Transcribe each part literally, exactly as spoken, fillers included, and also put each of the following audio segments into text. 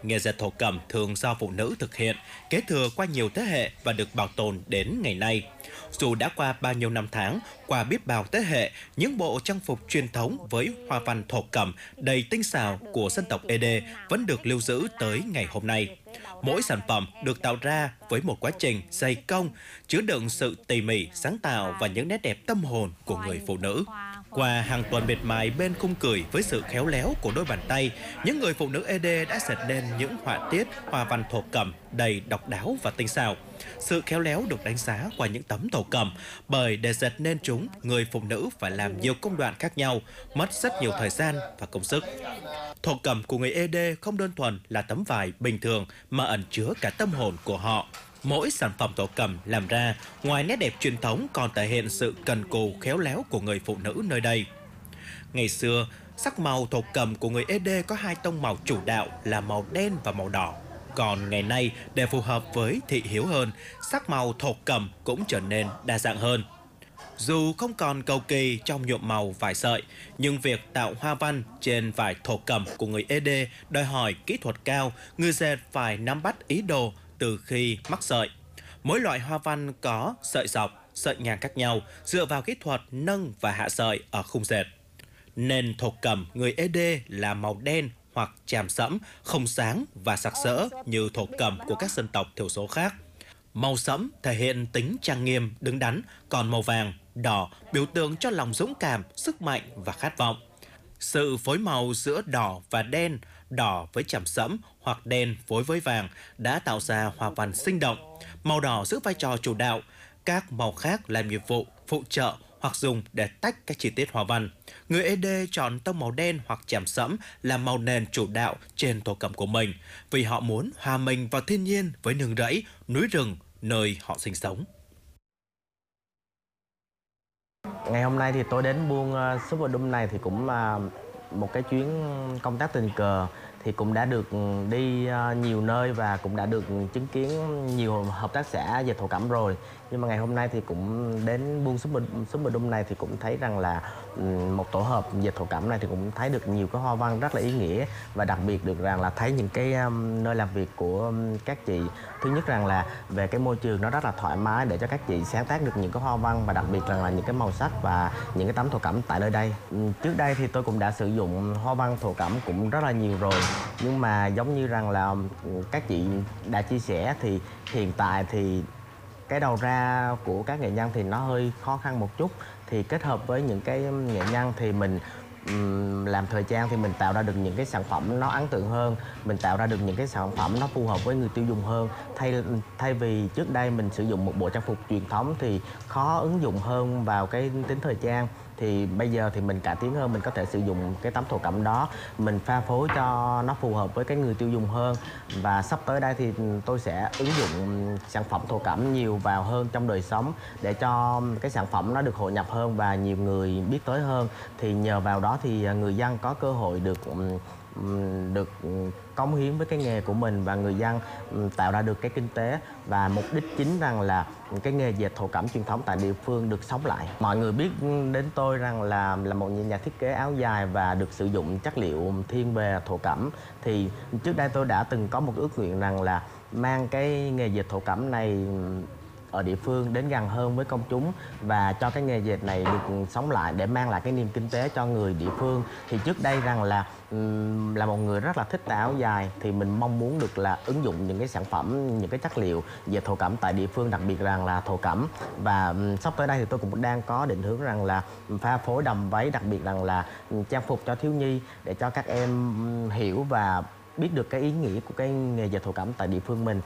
nghề dệt thổ cẩm thường do phụ nữ thực hiện, kế thừa qua nhiều thế hệ và được bảo tồn đến ngày nay. Dù đã qua bao nhiêu năm tháng, qua biết bao thế hệ, những bộ trang phục truyền thống với hoa văn thổ cẩm đầy tinh xảo của dân tộc Ê Đê vẫn được lưu giữ tới ngày hôm nay. Mỗi sản phẩm được tạo ra với một quá trình dày công, chứa đựng sự tỉ mỉ, sáng tạo và những nét đẹp tâm hồn của người phụ nữ. Qua hàng tuần miệt mài bên khung cửi với sự khéo léo của đôi bàn tay, những người phụ nữ Ê Đê đã dệt nên những họa tiết hoa văn thổ cẩm đầy độc đáo và tinh xảo. Sự khéo léo được đánh giá qua những tấm thổ cẩm, bởi để dệt nên chúng, người phụ nữ phải làm nhiều công đoạn khác nhau, mất rất nhiều thời gian và công sức. Thổ cẩm của người Ê Đê không đơn thuần là tấm vải bình thường mà ẩn chứa cả tâm hồn của họ. Mỗi sản phẩm thổ cẩm làm ra, ngoài nét đẹp truyền thống còn thể hiện sự cần cù khéo léo của người phụ nữ nơi đây. Ngày xưa, sắc màu thổ cẩm của người Ê Đê có hai tông màu chủ đạo là màu đen và màu đỏ. Còn ngày nay, để phù hợp với thị hiếu hơn, sắc màu thổ cẩm cũng trở nên đa dạng hơn. Dù không còn cầu kỳ trong nhuộm màu vải sợi, nhưng việc tạo hoa văn trên vải thổ cẩm của người Ê Đê đòi hỏi kỹ thuật cao, người dệt phải nắm bắt ý đồ từ khi mắc sợi. Mỗi loại hoa văn có sợi dọc, sợi ngang khác nhau dựa vào kỹ thuật nâng và hạ sợi ở khung dệt. Nên thổ cẩm người Ê Đê là màu đen hoặc chàm sẫm, không sáng và sặc sỡ như thổ cẩm của các dân tộc thiểu số khác. Màu sẫm thể hiện tính trang nghiêm, đứng đắn, còn màu vàng, đỏ biểu tượng cho lòng dũng cảm, sức mạnh và khát vọng. Sự phối màu giữa đỏ và đen, đỏ với chàm sẫm hoặc đen phối với vàng đã tạo ra hoa văn sinh động. Màu đỏ giữ vai trò chủ đạo, các màu khác làm nhiệm vụ phụ trợ hoặc dùng để tách các chi tiết hoa văn. Người Ê Đê chọn tông màu đen hoặc chàm sẫm làm màu nền chủ đạo trên thổ cẩm của mình, vì họ muốn hòa mình vào thiên nhiên với nương rẫy, núi rừng nơi họ sinh sống. Ngày hôm nay thì tôi đến buôn uh, Superdome này thì cũng là uh, một cái chuyến công tác tình cờ, thì cũng đã được đi uh, nhiều nơi và cũng đã được chứng kiến nhiều hợp tác xã dệt thổ cẩm rồi. Nhưng mà ngày hôm nay thì cũng đến buôn Superdome này thì cũng thấy rằng là um, một tổ hợp dệt thổ cẩm này thì cũng thấy được nhiều cái hoa văn rất là ý nghĩa, và đặc biệt được rằng là thấy những cái um, nơi làm việc của um, các chị. Thứ nhất rằng là về cái môi trường nó rất là thoải mái để cho các chị sáng tác được những cái hoa văn, và đặc biệt rằng là những cái màu sắc và những cái tấm thổ cẩm tại nơi đây. Trước đây thì tôi cũng đã sử dụng hoa văn thổ cẩm cũng rất là nhiều rồi, nhưng mà giống như rằng là các chị đã chia sẻ thì hiện tại thì cái đầu ra của các nghệ nhân thì nó hơi khó khăn một chút. Thì kết hợp với những cái nghệ nhân thì mình um, làm thời trang thì mình tạo ra được những cái sản phẩm nó ấn tượng hơn, mình tạo ra được những cái sản phẩm nó phù hợp với người tiêu dùng hơn. Thay thay vì trước đây mình sử dụng một bộ trang phục truyền thống thì khó ứng dụng hơn vào cái tính thời trang, thì bây giờ thì mình cải tiến hơn, mình có thể sử dụng cái tấm thổ cẩm đó, mình pha phối cho nó phù hợp với cái người tiêu dùng hơn. Và sắp tới đây thì tôi sẽ ứng dụng sản phẩm thổ cẩm nhiều vào hơn trong đời sống, để cho cái sản phẩm nó được hội nhập hơn và nhiều người biết tới hơn. Thì nhờ vào đó thì người dân có cơ hội được được cống hiến với cái nghề của mình, và người dân tạo ra được cái kinh tế, và mục đích chính rằng là cái nghề dệt thổ cẩm truyền thống tại địa phương được sống lại. Mọi người biết đến tôi rằng là là một nhà thiết kế áo dài và được sử dụng chất liệu thiên về thổ cẩm. Thì trước đây tôi đã từng có một ước nguyện rằng là mang cái nghề dệt thổ cẩm này ở địa phương đến gần hơn với công chúng, và cho cái nghề dệt này được sống lại để mang lại cái niềm kinh tế cho người địa phương. Thì trước đây rằng là là một người rất là thích áo dài, thì mình mong muốn được là ứng dụng những cái sản phẩm, những cái chất liệu dệt thổ cẩm tại địa phương, đặc biệt rằng là thổ cẩm. Và sắp tới đây thì tôi cũng đang có định hướng rằng là pha phối đầm váy, đặc biệt rằng là trang phục cho thiếu nhi, để cho các em hiểu và biết được cái ý nghĩa của cái nghề dệt thổ cẩm tại địa phương mình.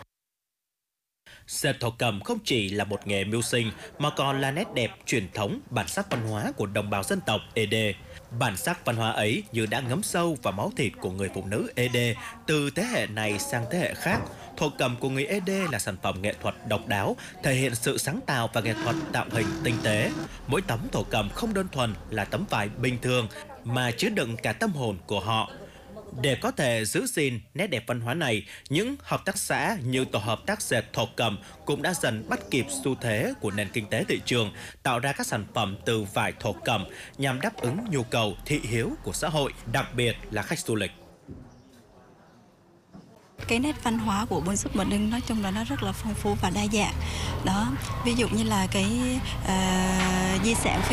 Dệt thổ cẩm không chỉ là một nghề mưu sinh mà còn là nét đẹp truyền thống, bản sắc văn hóa của đồng bào dân tộc Ê Đê. Bản sắc văn hóa ấy như đã ngấm sâu vào máu thịt của người phụ nữ Ê Đê từ thế hệ này sang thế hệ khác. Thổ cẩm của người Ê Đê là sản phẩm nghệ thuật độc đáo, thể hiện sự sáng tạo và nghệ thuật tạo hình tinh tế. Mỗi tấm thổ cẩm không đơn thuần là tấm vải bình thường mà chứa đựng cả tâm hồn của họ. Để có thể giữ gìn nét đẹp văn hóa này, những hợp tác xã như tổ hợp tác dệt thổ cẩm cũng đã dần bắt kịp xu thế của nền kinh tế thị trường, tạo ra các sản phẩm từ vải thổ cẩm nhằm đáp ứng nhu cầu thị hiếu của xã hội, đặc biệt là khách du lịch. cái nét văn hóa của Buôn Súp Mật Đinh nói chung là nó rất là phong phú và đa dạng. Đó, ví dụ như là cái uh, di sản phi